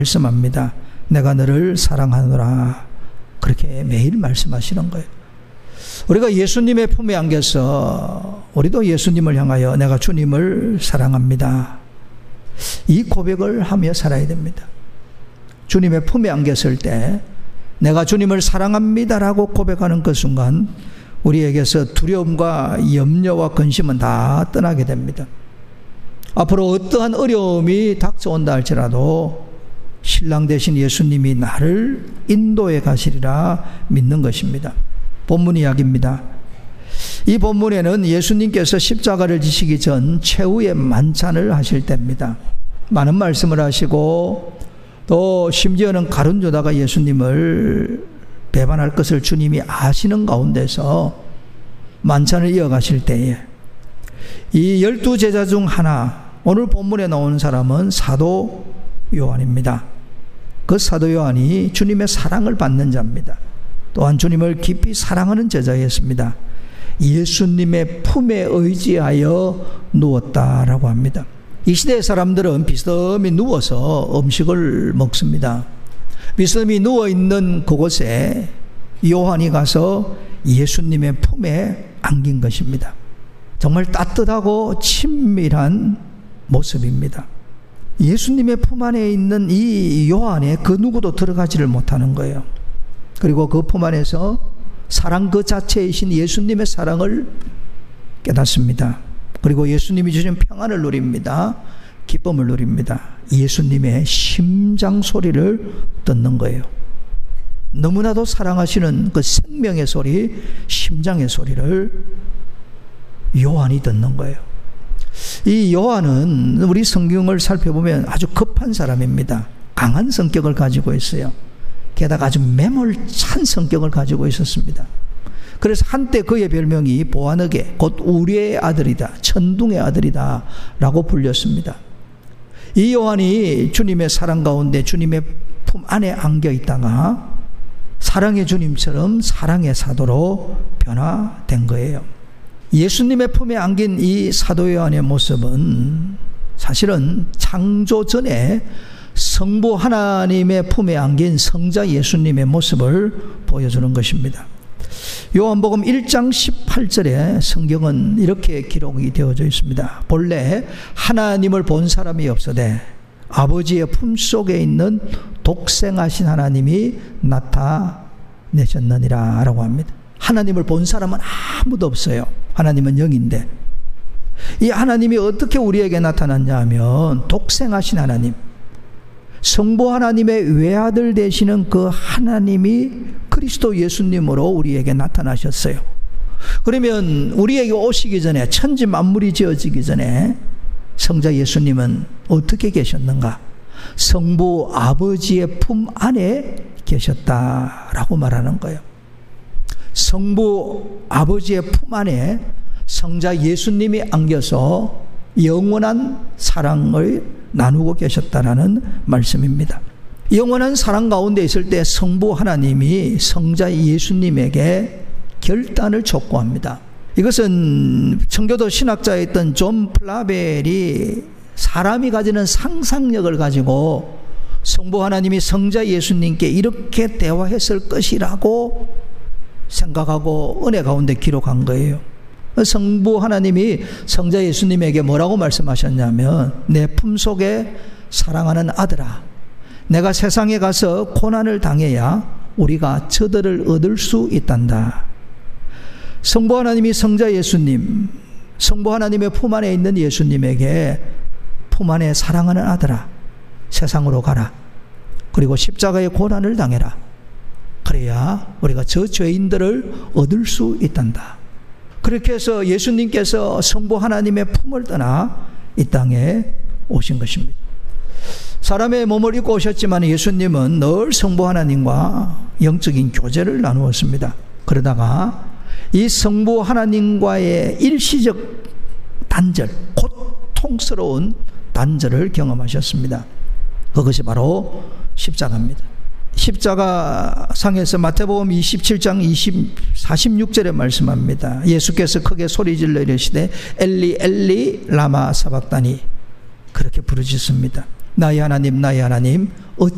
말씀합니다. 내가 너를 사랑하노라. 그렇게 매일 말씀하시는 거예요. 우리가 예수님의 품에 안겨서 우리도 예수님을 향하여 내가 주님을 사랑합니다. 이 고백을 하며 살아야 됩니다. 주님의 품에 안겼을 때 내가 주님을 사랑합니다라고 고백하는 그 순간 우리에게서 두려움과 염려와 근심은 다 떠나게 됩니다. 앞으로 어떠한 어려움이 닥쳐온다 할지라도 신랑 되신 예수님이 나를 인도해 가시리라 믿는 것입니다. 본문 이야기입니다. 이 본문에는 예수님께서 십자가를 지시기 전 최후의 만찬을 하실 때입니다. 많은 말씀을 하시고 또 심지어는 가룟 유다가 예수님을 배반할 것을 주님이 아시는 가운데서 만찬을 이어가실 때에 이 12제자 중 하나, 오늘 본문에 나오는 사람은 사도 요한입니다. 그 사도 요한이 주님의 사랑을 받는 자입니다. 또한 주님을 깊이 사랑하는 제자였습니다. 예수님의 품에 의지하여 누웠다라고 합니다. 이 시대의 사람들은 비스듬히 누워서 음식을 먹습니다. 비스듬히 누워있는 그곳에 요한이 가서 예수님의 품에 안긴 것입니다. 정말 따뜻하고 친밀한 모습입니다. 예수님의 품 안에 있는 이 요한에 그 누구도 들어가지를 못하는 거예요. 그리고 그 품 안에서 사랑 그 자체이신 예수님의 사랑을 깨닫습니다. 그리고 예수님이 주신 평안을 누립니다. 기쁨을 누립니다. 예수님의 심장 소리를 듣는 거예요. 너무나도 사랑하시는 그 생명의 소리, 심장의 소리를 요한이 듣는 거예요. 이 요한은 우리 성경을 살펴보면 아주 급한 사람입니다. 강한 성격을 가지고 있어요. 게다가 아주 매몰찬 성격을 가지고 있었습니다. 그래서 한때 그의 별명이 보아너게, 곧 우리의 아들이다, 천둥의 아들이다 라고 불렸습니다. 이 요한이 주님의 사랑 가운데 주님의 품 안에 안겨 있다가 사랑의 주님처럼 사랑의 사도로 변화된 거예요. 예수님의 품에 안긴 이 사도 요한의 모습은 사실은 창조 전에 성부 하나님의 품에 안긴 성자 예수님의 모습을 보여주는 것입니다. 요한복음 1장 18절에 성경은 이렇게 기록이 되어져 있습니다. 본래 하나님을 본 사람이 없으되 아버지의 품속에 있는 독생하신 하나님이 나타내셨느니라 라고 합니다. 하나님을 본 사람은 아무도 없어요. 하나님은 영인데 이 하나님이 어떻게 우리에게 나타났냐 하면 독생하신 하나님, 성부 하나님의 외아들 되시는 그 하나님이 그리스도 예수님으로 우리에게 나타나셨어요. 그러면 우리에게 오시기 전에, 천지 만물이 지어지기 전에 성자 예수님은 어떻게 계셨는가? 성부 아버지의 품 안에 계셨다라고 말하는 거예요. 성부 아버지의 품 안에 성자 예수님이 안겨서 영원한 사랑을 나누고 계셨다라는 말씀입니다. 영원한 사랑 가운데 있을 때 성부 하나님이 성자 예수님에게 결단을 촉구합니다. 이것은 청교도 신학자였던 존 플라벨이 사람이 가지는 상상력을 가지고 성부 하나님이 성자 예수님께 이렇게 대화했을 것이라고 생각하고 은혜 가운데 기록한 거예요. 성부 하나님이 성자 예수님에게 뭐라고 말씀하셨냐면 내 품속에 사랑하는 아들아, 내가 세상에 가서 고난을 당해야 우리가 저들을 얻을 수 있단다. 성부 하나님이 성자 예수님, 성부 하나님의 품 안에 있는 예수님에게 품 안에 사랑하는 아들아, 세상으로 가라. 그리고 십자가의 고난을 당해라. 그래야 우리가 저 죄인들을 얻을 수 있단다. 그렇게 해서 예수님께서 성부 하나님의 품을 떠나 이 땅에 오신 것입니다. 사람의 몸을 입고 오셨지만 예수님은 늘 성부 하나님과 영적인 교제를 나누었습니다. 그러다가 이 성부 하나님과의 일시적 단절, 고통스러운 단절을 경험하셨습니다. 그것이 바로 십자가입니다. 십자가 상에서 마태복음 27장 46절에 말씀합니다. 예수께서 크게 소리질러 이르시되 엘리 엘리 라마 사박다니, 그렇게 부르짖습니다. 나의 하나님 나의 하나님